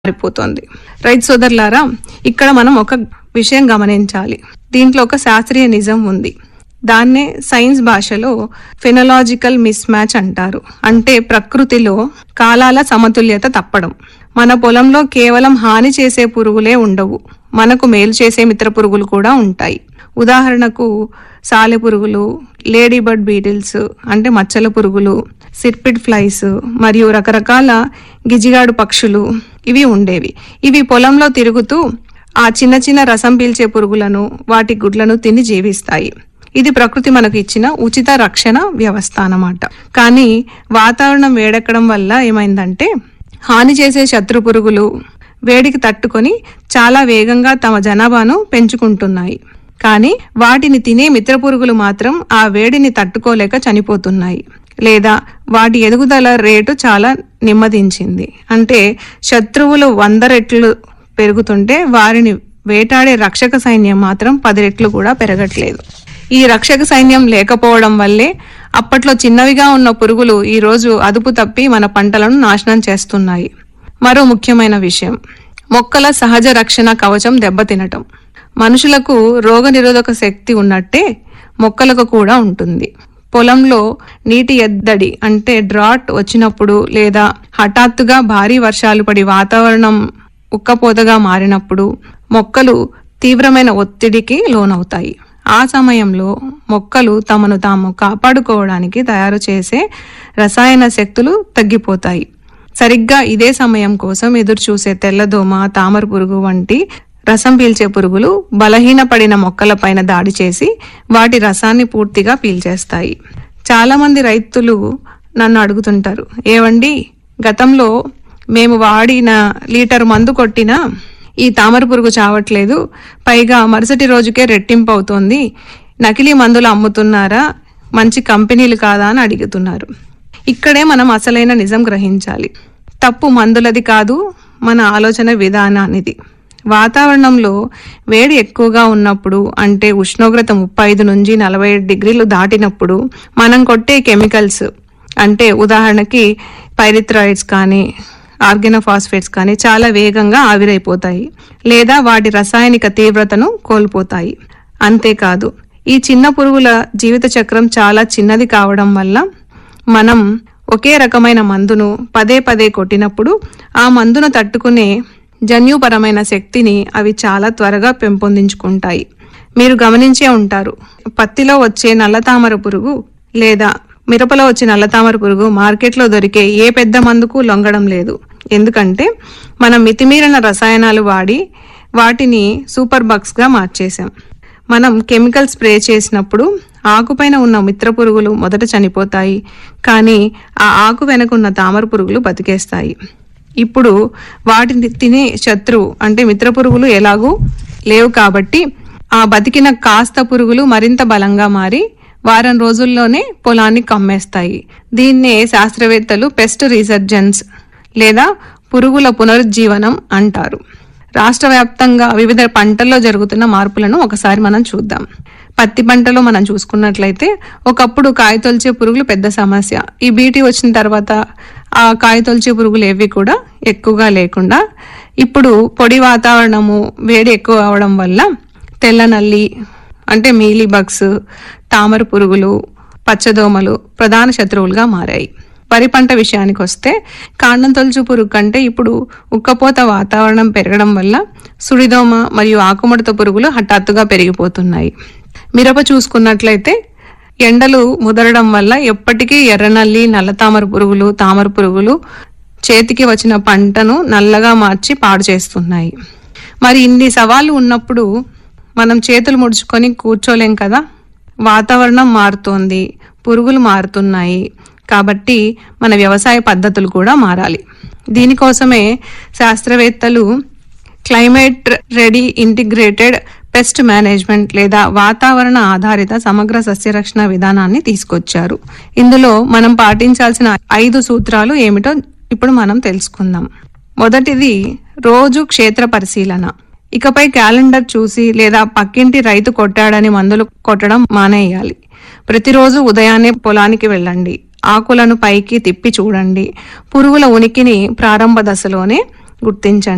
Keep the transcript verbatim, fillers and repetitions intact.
మారిపోతుంది. రైతు సోదరులారా, ఇక్కడ మనం ఒక విషయం గమనించాలి. దీంట్లో ఒక శాస్త్రీయ నిజం ఉంది. దాన్నే సైన్స్ భాషలో ఫెనలాజికల్ మిస్ మ్యాచ్ అంటారు. అంటే ప్రకృతిలో కాలాల సమతుల్యత తప్పడం. మన పొలంలో కేవలం హాని చేసే పురుగులే ఉండవు, మనకు మేలు చేసే మిత్ర పురుగులు కూడా ఉంటాయి. ఉదాహరణకు సాలె పురుగులు, లేడీ బర్డ్ బీటిల్స్ అంటే మచ్చల పురుగులు, సిర్పిడ్ ఫ్లైస్ మరియు రకరకాల గిజిగాడు పక్షులు ఇవి ఉండేవి. ఇవి పొలంలో తిరుగుతూ ఆ చిన్న చిన్న రసం పీల్చే పురుగులను, వాటి గుడ్లను తిని జీవిస్తాయి. ఇది ప్రకృతి మనకు ఇచ్చిన ఉచిత రక్షణ వ్యవస్థ అన్నమాట. కానీ వాతావరణం వేడెక్కడం వల్ల ఏమైందంటే హాని చేసే శత్రు పురుగులు వేడికి తట్టుకొని చాలా వేగంగా తమ జనాభాను పెంచుకుంటున్నాయి. కానీ వాటిని తినే మిత్ర పురుగులు మాత్రం ఆ వేడిని తట్టుకోలేక చనిపోతున్నాయి, లేదా వాటి ఎదుగుదల రేటు చాలా నెమ్మదించింది. అంటే శత్రువులు వంద రెట్లు పెరుగుతుంటే వారిని వేటాడే రక్షక సైన్యం మాత్రం పది రెట్లు కూడా పెరగట్లేదు. ఈ రక్షక సైన్యం లేకపోవడం వల్లే అప్పట్లో చిన్నవిగా ఉన్న పురుగులు ఈ రోజు అదుపు తప్పి మన పంటలను నాశనం చేస్తున్నాయి. మరో ముఖ్యమైన విషయం, మొక్కల సహజ రక్షణ కవచం దెబ్బతినటం. మనుషులకు రోగ నిరోధక శక్తి ఉన్నట్టే మొక్కలకు కూడా ఉంటుంది. పొలంలో నీటి ఎద్దడి అంటే డ్రాట్ వచ్చినప్పుడు, లేదా హఠాత్తుగా భారీ వర్షాలు పడి వాతావరణం ఉక్కపోతగా మారినప్పుడు మొక్కలు తీవ్రమైన ఒత్తిడికి లోనవుతాయి. ఆ సమయంలో మొక్కలు తమను తాము కాపాడుకోవడానికి తయారు చేసే రసాయన శక్తులు తగ్గిపోతాయి. సరిగ్గా ఇదే సమయం కోసం ఎదురు చూసే తెల్లదోమ, తామర పురుగు వంటి రసం పీల్చే పురుగులు బలహీనపడిన మొక్కలపైన దాడి చేసి వాటి రసాన్ని పూర్తిగా పీల్చేస్తాయి. చాలా మంది రైతులు నన్ను అడుగుతుంటారు, ఏవండి గతంలో మేము వాడిన లీటర్ మందు కొట్టినా ఈ తామర పురుగు చావట్లేదు, పైగా మరుసటి రోజుకే రెట్టింపు అవుతోంది, నకిలీ మందులు అమ్ముతున్నారా, మంచి కంపెనీలు కాదా అని అడుగుతున్నారు. ఇక్కడే మనం అసలైన నిజం గ్రహించాలి. తప్పు మందులది కాదు, మన ఆలోచన విధానానిది. వాతావరణంలో వేడి ఎక్కువగా ఉన్నప్పుడు, అంటే ఉష్ణోగ్రత ముప్పై ఐదు నుంచి నలభై ఏడు డిగ్రీలు దాటినప్పుడు మనం కొట్టే కెమికల్స్ అంటే ఉదాహరణకి పైరిథ్రాయిడ్స్ కానీ ఆర్గానోఫాస్ఫేట్స్ కానీ చాలా వేగంగా ఆవిరైపోతాయి, లేదా వాటి రసాయనిక తీవ్రతను కోల్పోతాయి. అంతేకాదు, ఈ చిన్న పురుగుల జీవిత చక్రం చాలా చిన్నది కావడం వల్ల మనం ఒకే రకమైన మందును పదే పదే కొట్టినప్పుడు ఆ మందును తట్టుకునే జన్యుపరమైన శక్తిని అవి చాలా త్వరగా పెంపొందించుకుంటాయి. మీరు గమనించే ఉంటారు, పత్తిలో వచ్చే నల్లతామర పురుగు లేదా మిరపలో వచ్చే నల్లతామర పురుగు మార్కెట్లో దొరికే ఏ పెద్ద మందుకు లొంగడం లేదు. ఎందుకంటే మనం మితిమీరిన రసాయనాలు వాడి వాటిని సూపర్ బగ్స్ గా మార్చేశాం. మనం కెమికల్ స్ప్రే చేసినప్పుడు ఆకుపైన ఉన్న మిత్ర పురుగులు మొదట చనిపోతాయి, కానీ ఆ ఆకు వెనకున్న తామర పురుగులు బతికేస్తాయి. ఇప్పుడు వాటిని తినే శత్రువు అంటే మిత్ర పురుగులు ఎలాగూ లేవు కాబట్టి ఆ బతికిన కాస్త పురుగులు మరింత బలంగా మారి వారం రోజుల్లోనే పొలాన్ని కమ్మేస్తాయి. దీన్నే శాస్త్రవేత్తలు పెస్ట్ రీసర్జెన్స్ లేదా పురుగుల పునరుజ్జీవనం అంటారు. రాష్ట్ర వ్యాప్తంగా వివిధ పంటల్లో జరుగుతున్న మార్పులను ఒకసారి మనం చూద్దాం. పత్తి పంటలో మనం చూసుకున్నట్లయితే ఒకప్పుడు కాయతొలిచే పురుగులు పెద్ద సమస్య. ఈ బీటీ వచ్చిన తర్వాత ఆ కాయతొలిచే పురుగులు ఏవి కూడా ఎక్కువగా లేకుండా ఇప్పుడు పొడి వాతావరణము, వేడి ఎక్కువ అవడం వల్ల తెల్ల నల్లి అంటే మీలీ బగ్స్, తామర పురుగులు, పచ్చదోమలు ప్రధాన శత్రువులుగా మారాయి. వరి పంట విషయానికి వస్తే కాండం తొలుచు పురుగు కంటే ఇప్పుడు ఉక్కపోత వాతావరణం పెరగడం వల్ల సుడిదోమ మరియు ఆకుముడత పురుగులు హఠాత్తుగా పెరిగిపోతున్నాయి. మిరప చూసుకున్నట్లయితే ఎండలు ముదరడం వల్ల ఎప్పటికీ ఎర్రనల్లి, నల్లతామర పురుగులు, తామర పురుగులు చేతికి వచ్చిన పంటను నల్లగా మార్చి పాడు చేస్తున్నాయి. మరి ఇన్ని సవాళ్లు ఉన్నప్పుడు మనం చేతులు ముడుచుకొని కూర్చోలేం కదా. వాతావరణం మారుతోంది, పురుగులు మారుతున్నాయి, కాబట్టి మన వ్యవసాయ పద్ధతులు కూడా మారాలి. దీనికోసమే శాస్త్రవేత్తలు climate ready integrated pest management లేదా వాతావరణ ఆధారిత సమగ్ర సస్యరక్షణ విధానాన్ని తీసుకొచ్చారు. ఇందులో మనం పాటించాల్సిన ఐదు సూత్రాలు ఏమిటో ఇప్పుడు మనం తెలుసుకుందాం. మొదటిది రోజు క్షేత్ర పరిశీలన. ఇకపై క్యాలెండర్ చూసి లేదా పక్కింటి రైతు కొట్టాడని మందులు కొట్టడం మానేయాలి. ప్రతిరోజు ఉదయాన్నే పొలానికి వెళ్ళండి, ఆకులను పైకి తిప్పి చూడండి, పురుగుల ఉనికిని ప్రారంభ దశలోనే గుర్తించండి.